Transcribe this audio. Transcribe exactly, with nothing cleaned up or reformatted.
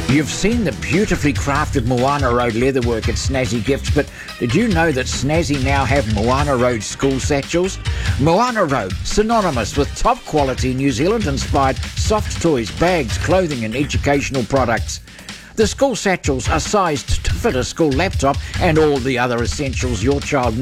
You've seen the beautifully crafted Moana Road leatherwork at Snazzy Gifts, but did you know that Snazzy now have Moana Road school satchels? Moana Road, synonymous with top quality New Zealand-inspired soft toys, bags, clothing and educational products. The school satchels are sized to fit a school laptop and all the other essentials your child needs.